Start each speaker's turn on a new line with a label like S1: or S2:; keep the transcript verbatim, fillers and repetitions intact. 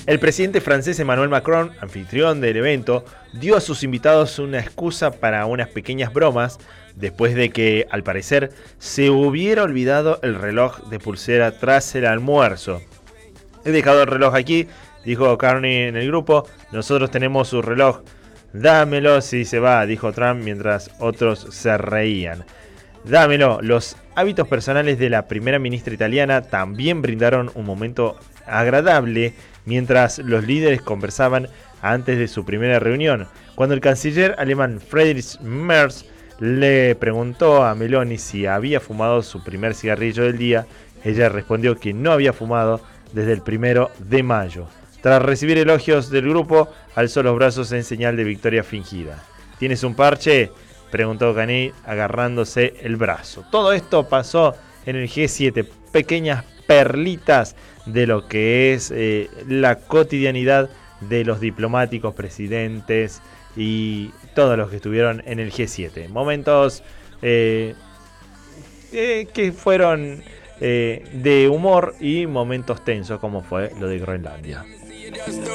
S1: El presidente francés Emmanuel Macron, anfitrión del evento, dio a sus invitados una excusa para unas pequeñas bromas después de que, al parecer, se hubiera olvidado el reloj de pulsera tras el almuerzo. He dejado el reloj aquí, dijo Carney en el grupo, nosotros tenemos su reloj. Dámelo si se va, dijo Trump mientras otros se reían. Dámelo. Los hábitos personales de la primera ministra italiana también brindaron un momento agradable mientras los líderes conversaban antes de su primera reunión. Cuando el canciller alemán Friedrich Merz le preguntó a Meloni si había fumado su primer cigarrillo del día, ella respondió que no había fumado desde el primero de mayo. Tras recibir elogios del grupo, alzó los brazos en señal de victoria fingida. ¿Tienes un parche?, preguntó Caney agarrándose el brazo. Todo esto pasó en el G siete, pequeñas perlitas de lo que es eh, la cotidianidad de los diplomáticos, presidentes y todos los que estuvieron en el G siete. Momentos eh, eh, que fueron eh, de humor y momentos tensos, como fue lo de Groenlandia.